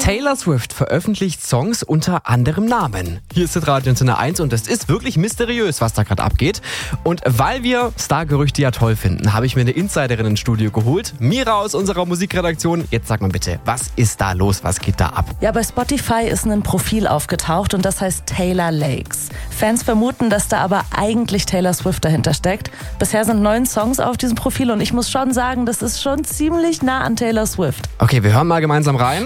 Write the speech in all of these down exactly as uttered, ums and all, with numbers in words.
Taylor Swift veröffentlicht Songs unter anderem Namen. Hier ist Radio Antenne eins und es ist wirklich mysteriös, was da gerade abgeht. Und weil wir Stargerüchte ja toll finden, habe ich mir eine Insiderin ins Studio geholt. Mira aus unserer Musikredaktion. Jetzt sag mal bitte, was ist da los? Was geht da ab? Ja, bei Spotify ist ein Profil aufgetaucht und das heißt Taylor Lakes. Fans vermuten, dass da aber eigentlich Taylor Swift dahinter steckt. Bisher sind neun Songs auf diesem Profil und ich muss schon sagen, das ist schon ziemlich nah an Taylor Swift. Okay, wir hören mal gemeinsam rein.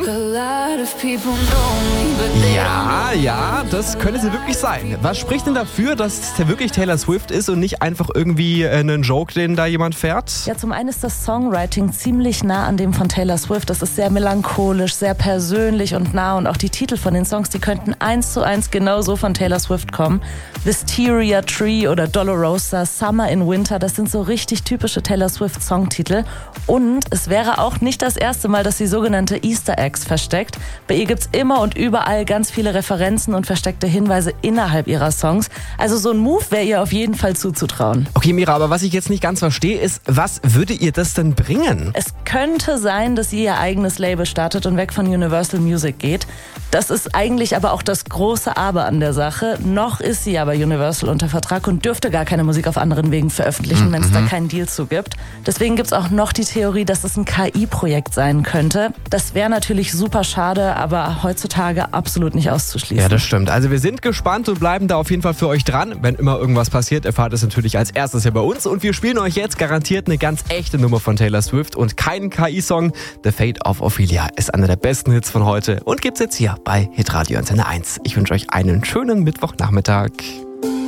Ja, ja, das könnte sie wirklich sein. Was spricht denn dafür, dass es wirklich Taylor Swift ist und nicht einfach irgendwie einen Joke, den da jemand fährt? Ja, zum einen ist das Songwriting ziemlich nah an dem von Taylor Swift. Das ist sehr melancholisch, sehr persönlich und nah und auch die Titel von den Songs, die könnten eins zu eins genauso von Taylor Swift kommen. Wisteria Tree oder Dolorosa, Summer in Winter, das sind so richtig typische Taylor Swift Songtitel. Und es wäre auch nicht das erste Mal, dass sie sogenannte Easter Eggs versteckt. Bei ihr gibt's immer und überall ganz viele Referenzen und versteckte Hinweise innerhalb ihrer Songs. Also so ein Move wäre ihr auf jeden Fall zuzutrauen. Okay, Mira, aber was ich jetzt nicht ganz verstehe, ist, was würde ihr das denn bringen? Es könnte sein, dass sie ihr eigenes Label startet und weg von Universal Music geht. Das ist eigentlich aber auch das große Aber an der Sache. Noch ist sie aber Universal unter Vertrag und dürfte gar keine Musik auf anderen Wegen veröffentlichen, mhm. wenn es da keinen Deal zu gibt. Deswegen gibt's auch noch die Theorie, dass es ein K I-Projekt sein könnte. Das wäre natürlich super schade, aber heutzutage absolut nicht auszuschließen. Ja, das stimmt. Also wir sind gespannt und bleiben da auf jeden Fall für euch dran. Wenn immer irgendwas passiert, erfahrt es natürlich als erstes hier bei uns. Und wir spielen euch jetzt garantiert eine ganz echte Nummer von Taylor Swift und keinen K I-Song. The Fate of Ophelia ist einer der besten Hits von heute und gibt's jetzt hier bei Hitradio Antenne eins. Ich wünsche euch einen schönen Mittwochnachmittag.